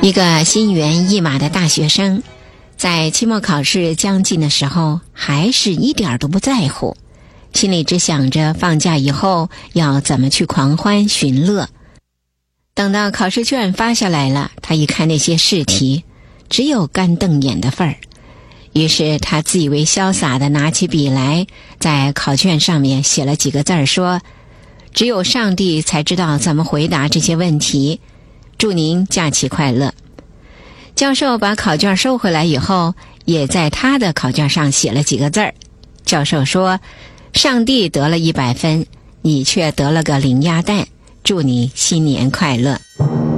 一个心猿意马的大学生，在期末考试将近的时候，还是一点都不在乎，心里只想着放假以后要怎么去狂欢寻乐。等到考试卷发下来了，他一看那些试题，只有干瞪眼的份儿。于是他自以为潇洒地拿起笔来，在考卷上面写了几个字儿，说：只有上帝才知道怎么回答这些问题，祝您假期快乐。教授把考卷收回来以后，也在他的考卷上写了几个字儿。教授说：上帝得了100分，你却得了个零鸭蛋，祝你新年快乐。